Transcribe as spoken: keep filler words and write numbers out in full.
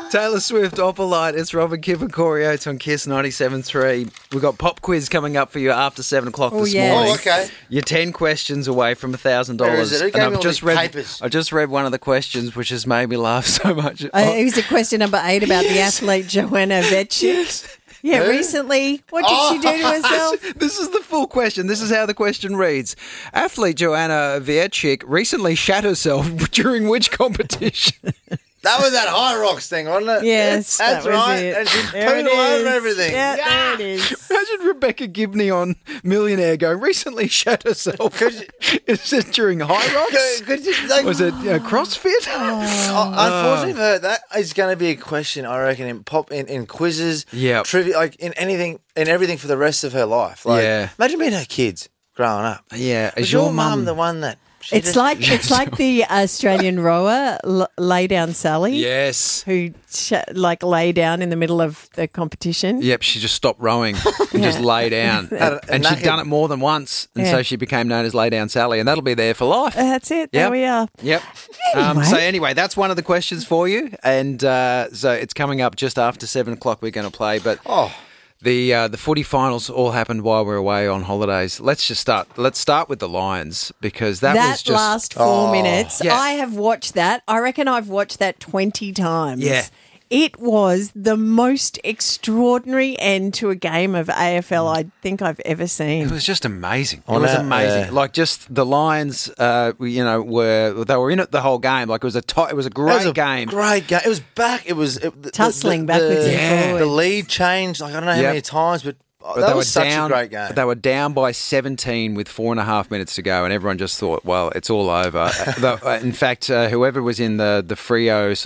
Taylor Swift, Opalite. It's Robin Kipp and Corey Oates on Kiss ninety-seven point three. We've got pop quiz coming up for you after seven o'clock Oh, this yes. morning. Oh, okay. You're ten questions away from one thousand dollars. Where is it? Who gave And me I've all just these read, papers? I just read one of the questions, which has made me laugh so much. Uh, it was a question number eight about the athlete Joanna Vetchik. Yeah, Who? recently. What did she do to herself? This is the full question. This is how the question reads. Athlete Joanna Vietchik recently shat herself during which competition? That was that High Rocks thing, wasn't it? Yes, That's that was right. it. And she There pooed it all over is. everything. Yeah, there it is. Imagine Rebecca Gibney on Millionaire going, recently shat herself. Is it during High Rocks? Could- could you- like- Was it uh, CrossFit? Oh, unfortunately for her, that is going to be a question, I reckon, in pop in, in quizzes, Yep. trivia, like in anything, in everything for the rest of her life. Like, Yeah. imagine being her kids growing up. Yeah. Was Is your, your mum mum the one that? she It's just- like it's like the Australian rower, L- Lay Down Sally, Yes. who sh- like lay down in the middle of the competition. Yep, she just stopped rowing and just lay down. And- And, and she'd knackered. done it more than once. And Yeah. so she became known as Lay Down Sally. And that'll be there for life. Uh, That's it. There Yep. we are. Yep. Um, Anyway. so anyway, that's one of the questions for you. And uh, so it's coming up just after seven o'clock we're going to play. But Oh, the uh, the footy finals all happened while we were away on holidays. Let's just start. Let's start with the Lions because that, That, was just... last four Oh. minutes, Yeah. I have watched that. I reckon I've watched that twenty times. Yeah. It was the most extraordinary end to a game of A F L I think I've ever It seen. was just amazing. It On was that, amazing. yeah. Like just the Lions, uh, you know, were they were in it the whole game. Like it was a to- it was a that great was a game. Great game. It was back. It was it, the, Tussling the, backwards the, and Yeah. forwards. The lead changed. Like I don't know how Yep. many times, but, oh, But that they was were such down, a great game. They were down by seventeen with four and a half minutes to go, and everyone just thought, well, it's all over. Uh, the, uh, in fact, uh, whoever was in the the Frio